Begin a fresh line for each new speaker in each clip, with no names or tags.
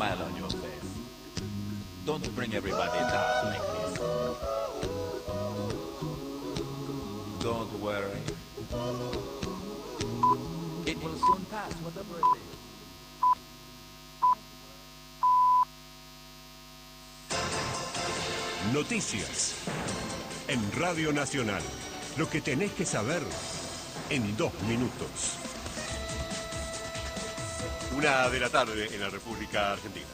smile on your face. Don't bring everybody down like this. Don't worry. It will soon pass, whatever it is.
Noticias en Radio Nacional. Lo que tenés que saber en 2 minutos. 1 de la tarde en la República Argentina.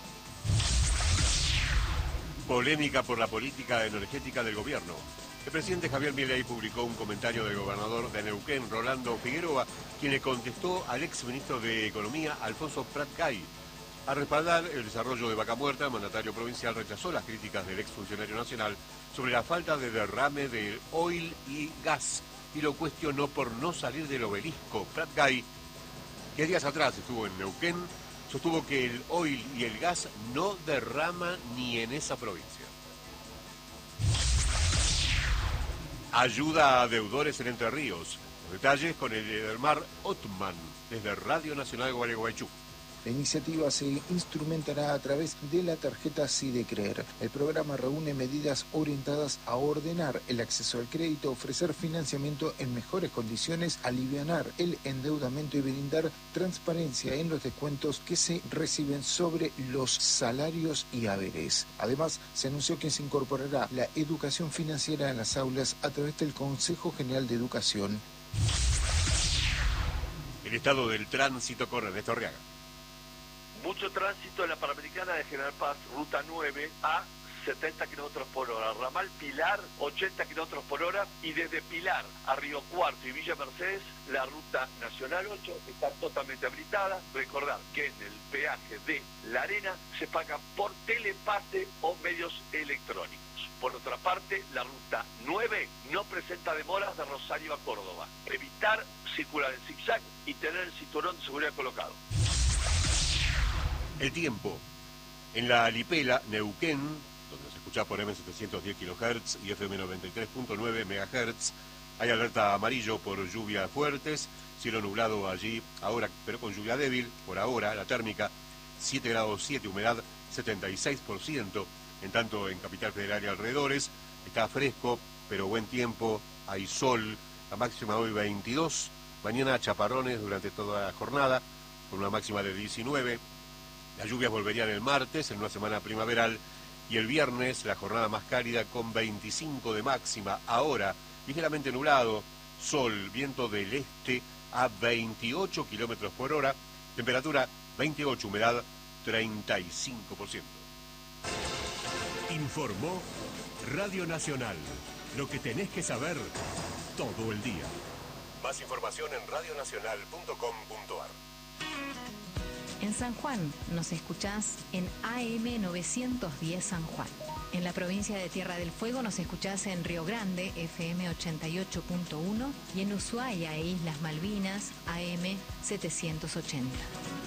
Polémica por la política energética del gobierno. El presidente Javier Milei publicó un comentario del gobernador de Neuquén, Rolando Figueroa, quien le contestó al exministro de Economía, Alfonso Prat Gay. A respaldar el desarrollo de Vaca Muerta, el mandatario provincial rechazó las críticas del exfuncionario nacional sobre la falta de derrame de oil y gas y lo cuestionó por no salir del obelisco. Prat Gay, que días atrás estuvo en Neuquén, sostuvo que el oil y el gas no derraman ni en esa provincia. Ayuda a deudores en Entre Ríos. Los detalles con el Edelmar Otman, desde Radio Nacional Gualeguaychú.
La iniciativa se instrumentará a través de la tarjeta SIDECREER. El programa reúne medidas orientadas a ordenar el acceso al crédito, ofrecer financiamiento en mejores condiciones, alivianar el endeudamiento y brindar transparencia en los descuentos que se reciben sobre los salarios y haberes. Además, se anunció que se incorporará la educación financiera en las aulas a través del Consejo General de Educación.
El estado del tránsito con Ernesto Arriaga.
Mucho tránsito en la Panamericana de General Paz, ruta 9 a 70 km por hora, ramal Pilar 80 km por hora y desde Pilar a Río Cuarto y Villa Mercedes la ruta Nacional 8 está totalmente habilitada. Recordar que en el peaje de La Arena se paga por telepase o medios electrónicos. Por otra parte, la ruta 9 no presenta demoras de Rosario a Córdoba. Evitar circular en zigzag y tener el cinturón de seguridad colocado.
El tiempo. En la Alipela, Neuquén, donde se escucha por M710 kHz y FM 93.9 MHz, hay alerta amarillo por lluvias fuertes, cielo nublado allí, ahora, pero con lluvia débil, por ahora, la térmica 7 grados 7, humedad 76%, en tanto en Capital Federal y alrededores, está fresco, pero buen tiempo, hay sol, la máxima hoy 22, mañana chaparrones durante toda la jornada, con una máxima de 19. Las lluvias volverían el martes, en una semana primaveral, y el viernes la jornada más cálida con 25 de máxima. Ahora, ligeramente nublado, sol, viento del este a 28 kilómetros por hora, temperatura 28, humedad 35%. Informó Radio Nacional. Lo que tenés que saber todo el día. Más información en radionacional.com.ar.
En San Juan nos escuchás en AM 910 San Juan. En la provincia de Tierra del Fuego nos escuchás en Río Grande, FM 88.1, y en Ushuaia e Islas Malvinas, AM 780.